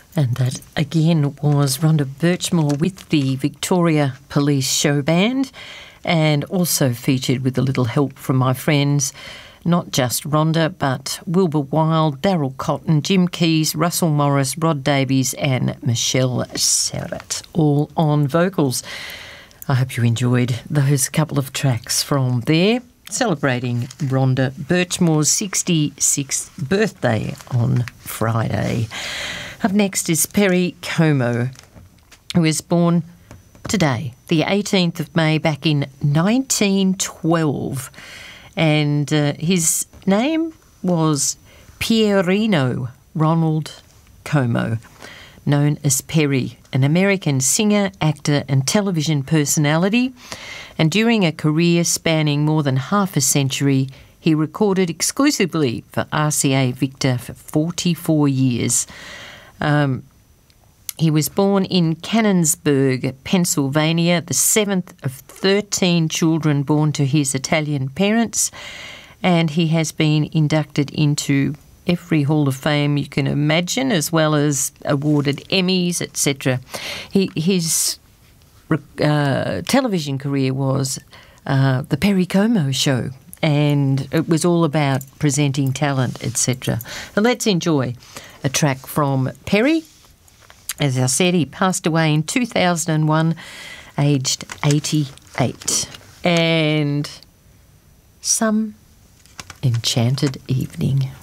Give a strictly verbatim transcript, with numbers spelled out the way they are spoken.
And that again was Rhonda Birchmore with the Victoria Police Show Band, and also featured with a little help from my friends, not just Rhonda, but Wilbur Wilde, Daryl Cotton, Jim Keys, Russell Morris, Rod Davies and Michelle Serratt, all on vocals. I hope you enjoyed those couple of tracks from there, celebrating Rhonda Birchmore's sixty-sixth birthday on Friday. Up next is Perry Como, who was born today, the eighteenth of May, back in nineteen twelve. And uh, his name was Pierino Ronald Como, known as Perry, an American singer, actor and television personality. And during a career spanning more than half a century, he recorded exclusively for R C A Victor for forty-four years. Um, he was born in Canonsburg, Pennsylvania, the seventh of thirteen children born to his Italian parents, and he has been inducted into every Hall of Fame you can imagine, as well as awarded Emmys, et cetera. He, his uh, television career was uh, The Perry Como Show, and it was all about presenting talent, et cetera. So let's enjoy a track from Perry. As I said, he passed away in two thousand one, aged eighty-eight. And Some Enchanted Evening.